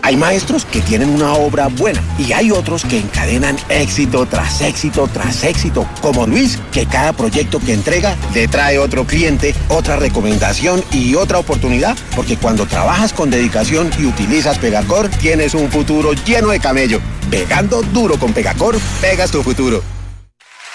Hay maestros que tienen una obra buena y hay otros que encadenan éxito tras éxito tras éxito, como Luis, que cada proyecto que entrega le trae otro cliente, otra recomendación y otra oportunidad, porque cuando trabajas con dedicación y utilizas Pegacor, tienes un futuro lleno de camello. Pegando duro con Pegacor, pegas tu futuro.